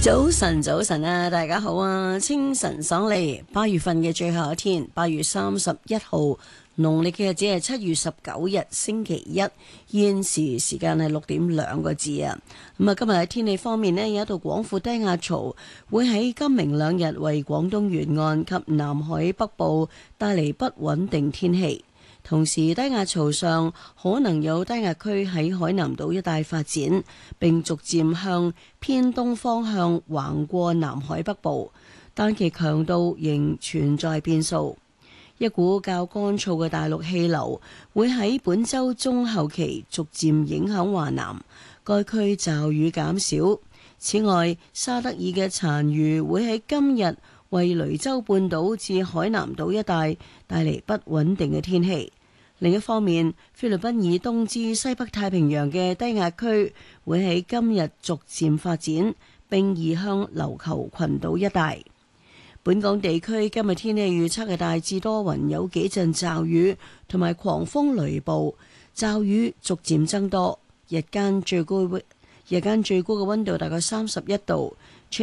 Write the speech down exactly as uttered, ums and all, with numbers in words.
早晨，早晨啊，大家好啊！清晨爽利，八月份嘅最後一天，八月三十一號，農曆嘅日子係七月十九日，星期一。現時時間係六點兩個字啊！咁啊，今日喺天氣方面呢，有一道廣闊低壓槽會喺今明兩日為廣東沿岸及南海北部帶嚟不穩定天氣。同時，低壓槽上可能有低壓區喺海南島一帶發展，並逐漸向偏東方向橫過南海北部，但其強度仍存在變數。一股較乾燥嘅大陸氣流會喺本週中後期逐漸影響華南，該區驟雨減少。此外，沙德爾嘅殘餘會喺今日為雷州半島至海南島一帶帶嚟不穩定嘅天氣。另一方面，菲律賓以東至西北太平洋嘅低壓區會喺今日逐漸發展，並移向琉球群島一帶。本港地區今日天氣預測係大致多雲，有幾陣驟雨同埋狂風雷暴，驟雨逐漸增多，日間最高日間最高嘅溫度大概三十一度。